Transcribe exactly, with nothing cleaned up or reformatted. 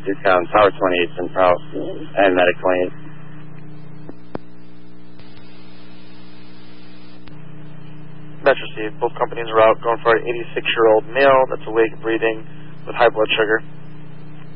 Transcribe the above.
Discount, Tower twenty-eight, Central, and medical aid. Match received. Both companies are out, going for an eighty-six-year-old male that's awake, breathing, with high blood sugar.